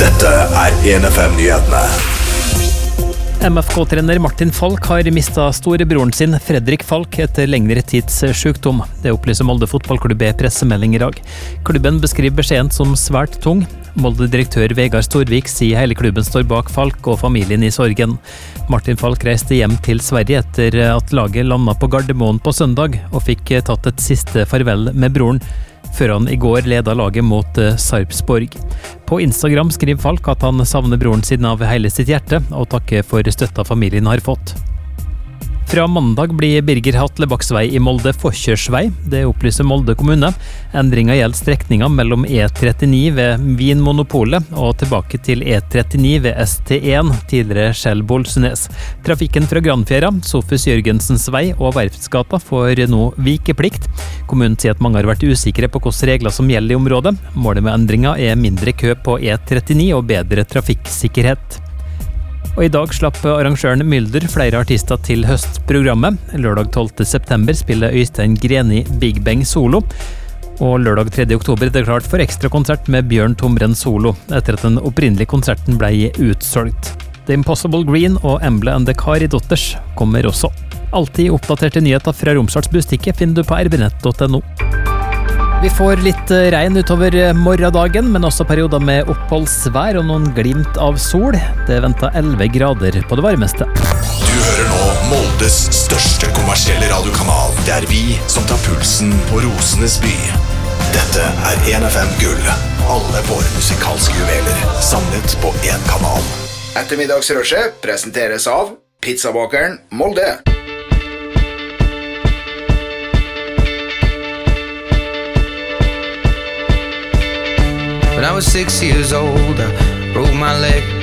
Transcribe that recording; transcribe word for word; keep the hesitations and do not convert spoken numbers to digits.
Dette er en F M-nyhetene. M F K-trener Martin Falk har mistet storebroren sin, Fredrik Falk, etter lengre tids sykdom. Det opplyser Molde fotballklubb i pressemelding i dag. Klubben beskriver beskjeden som svært tung. Molde-direktør Vegard Storvik sier hele klubben står bak Falk og familien i sorgen. Martin Falk reiste hjem til Sverige etter at laget landet på Gardermoen på søndag og fikk tatt et siste farvel med broren, før han i går ledet laget mot Sarpsborg. På Instagram skriver Falk at han savner broren sin av hele sitt hjerte, og takker for støtta familien har fått. Fra mandag blir Birger Hatlebaksvei i Molde Forkjørsvei. Det opplyser Molde kommune. Endringen gjelder strekningen mellom E trettini ved Vinmonopolet og tilbake til E trettini ved S T en, tidligere Skjell Bolsønes. Trafikken fra Granfjæra, Sofus Jørgensens vei og Verftsgata får nå vikeplikt. Kommunen sier at mange har vært usikre på hvilke regler som gjelder i området. Målet med endringen er mindre kø på E trettini og bedre trafikksikkerhet. Og i dag slapp arrangøren Mylder flere artister til høstprogrammet. Lørdag tolvte september spiller Øystein Greni Big Bang solo. Og lørdag tredje oktober er det klart for ekstra konsert med Bjørn Tomren solo, etter at den opprinnelige konserten ble utsolgt. The Impossible Green og Embla and the Caridotters kommer også. Alltid oppdaterte nyheter fra Romsdals Bustikke finner du på r b nett punktum n o. Vi får litt regn utover morgendagen, men også perioder med oppholdsvær og noen glimt av sol. Det venter elleve grader på det varmeste. Du hører nå Moldes største kommersielle radiokanal. Det er vi som tar pulsen på Rosenes by. Dette er en F M Gull. Alle våre musikalske juveler samlet på en kanal. Ettermiddagsrushet presenteres av Pizzabakeren Molde. When I was six years old, I broke my leg.